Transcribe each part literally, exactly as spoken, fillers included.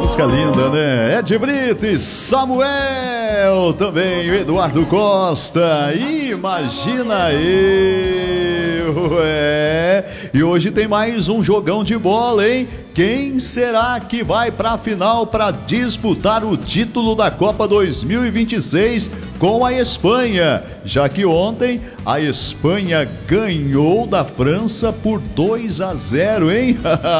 música linda, né? Ed Brito e Samuel, também o Eduardo Costa, imagina eu, é. E hoje tem mais um jogão de bola, hein? Quem será que vai para a final para disputar o título da Copa dois mil e vinte e seis com a Espanha? Já que ontem a Espanha ganhou da França por dois a zero, hein?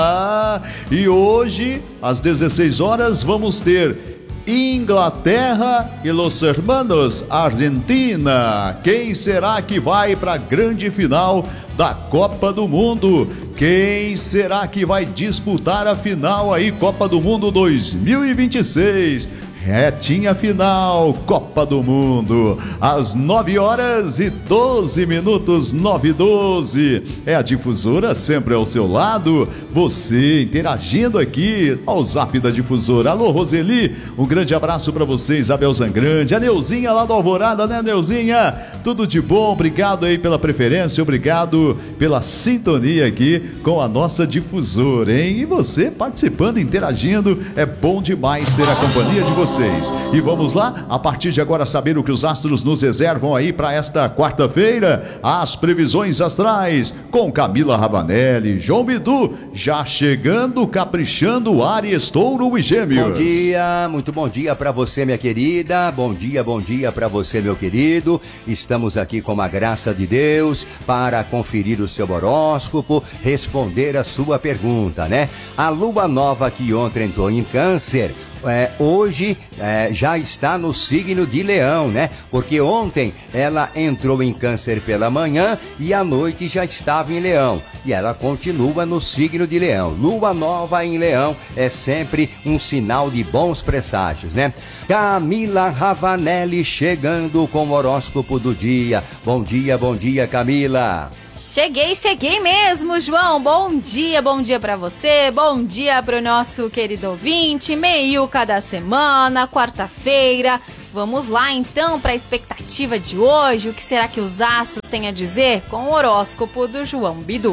E hoje, às dezesseis horas, vamos ter Inglaterra e Los Hermanos Argentina. Quem será que vai para a grande final da Copa do Mundo? Quem será que vai disputar a final aí, Copa do Mundo dois mil e vinte e seis? Retinha final, Copa do Mundo, às nove horas e doze minutos, nove e doze. É a Difusora sempre ao seu lado, você interagindo aqui ao Zap da Difusora. Alô, Roseli, um grande abraço para você, Isabel Zangrande, a Neuzinha lá do Alvorada, né, Neuzinha? Tudo de bom, obrigado aí pela preferência, obrigado pela sintonia aqui com a nossa Difusora, hein? E você participando, interagindo, é bom demais ter a companhia de você. E vamos lá, a partir de agora, saber o que os astros nos reservam aí para esta quarta-feira. As previsões astrais com Camila Ravanelli, João Bidu, já chegando, caprichando, Áries, Touro e Gêmeos. Bom dia, muito bom dia para você, minha querida. Bom dia, bom dia para você, meu querido. Estamos aqui com a graça de Deus para conferir o seu horóscopo, responder a sua pergunta, né? A lua nova que ontem entrou em Câncer, É, hoje é, já está no signo de Leão, né? Porque ontem ela entrou em Câncer pela manhã e à noite já estava em Leão. E ela continua no signo de Leão. Lua nova em Leão é sempre um sinal de bons presságios, né? Camila Ravanelli chegando com o horóscopo do dia. Bom dia, bom dia, Camila. Cheguei, cheguei mesmo, João. Bom dia, bom dia pra você, bom dia pro nosso querido ouvinte, meiuca da semana, quarta-feira. Vamos lá então para a expectativa de hoje, o que será que os astros têm a dizer com o horóscopo do João Bidu.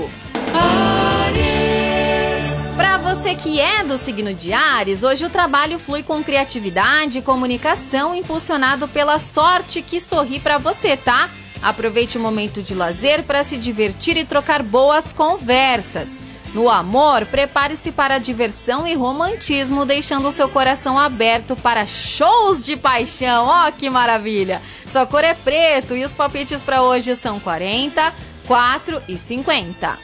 Para você que é do signo de Áries, hoje o trabalho flui com criatividade e comunicação, impulsionado pela sorte que sorri para você, tá? Aproveite o momento de lazer para se divertir e trocar boas conversas. No amor, prepare-se para diversão e romantismo, deixando o seu coração aberto para shows de paixão. Ó, que maravilha! Sua cor é preto e os palpites para hoje são quarenta, quatro e cinquenta.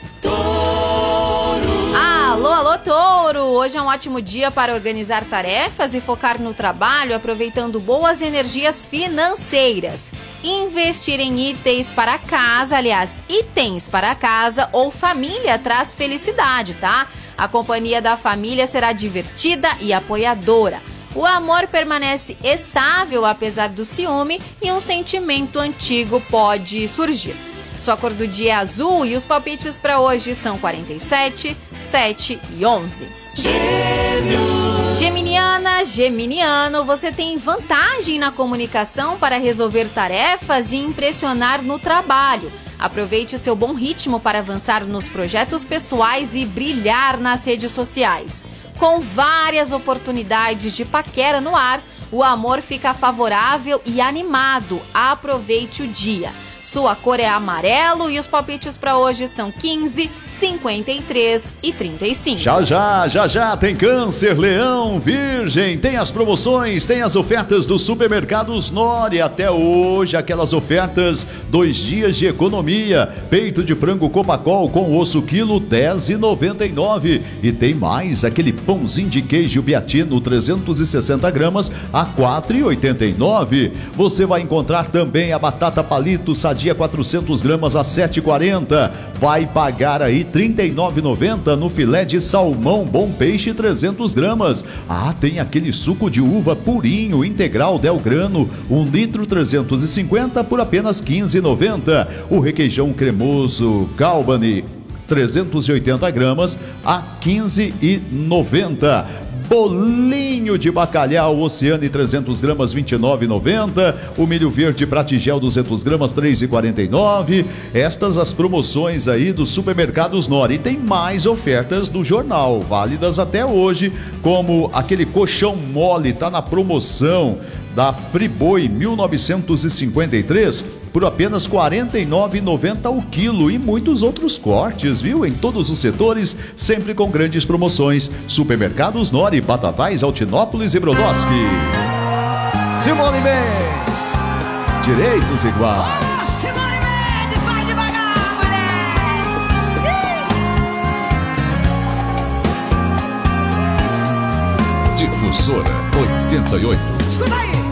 Alô, alô, Touro! Hoje é um ótimo dia para organizar tarefas e focar no trabalho, aproveitando boas energias financeiras. Investir em itens para casa, aliás, itens para casa ou família traz felicidade, tá? A companhia da família será divertida e apoiadora. O amor permanece estável apesar do ciúme e um sentimento antigo pode surgir. Sua cor do dia é azul e os palpites para hoje são quarenta e sete, sete e onze. Gêmeos. Geminiana, geminiano, você tem vantagem na comunicação para resolver tarefas e impressionar no trabalho. Aproveite seu bom ritmo para avançar nos projetos pessoais e brilhar nas redes sociais. Com várias oportunidades de paquera no ar, o amor fica favorável e animado. Aproveite o dia. Sua cor é amarelo e os palpites para hoje são quinze, cinquenta e três e trinta e cinco. Já, já, já, já tem Câncer, Leão, Virgem, tem as promoções, tem as ofertas dos supermercados Nori. Até hoje, aquelas ofertas, dois dias de economia. Peito de frango Copacol com osso quilo, dez reais e noventa e nove centavos. E tem mais, aquele pãozinho de queijo Beatino, trezentos e sessenta gramas, a quatro reais e oitenta e nove centavos. Você vai encontrar também a batata palito sadia, quatrocentas gramas, a sete reais e quarenta centavos. Vai pagar aí trinta e nove reais e noventa centavos no filé de salmão Bom Peixe, trezentas gramas. Ah, tem aquele suco de uva purinho integral Del Grano, um litro, trezentos e cinquenta por apenas quinze reais e noventa centavos. O requeijão cremoso Galbani trezentos e oitenta gramas a quinze e noventa. Bolinho de bacalhau Oceane trezentos gramas vinte e nove e noventa. O milho verde Pratigel duzentos gramas três e quarenta e nove. Estas as promoções aí dos supermercados Nori. E tem mais ofertas do jornal, válidas até hoje, como aquele colchão mole, tá na promoção da Friboi mil novecentos e cinquenta e três por apenas quarenta e nove reais e noventa centavos o quilo, e muitos outros cortes, viu? Em todos os setores, sempre com grandes promoções. Supermercados Nori, Batatais, Altinópolis e Brodowski. Simone Mendes, direitos iguais. Simone Mendes, vai devagar, mulher! Difusora oitenta e oito. Escuta aí!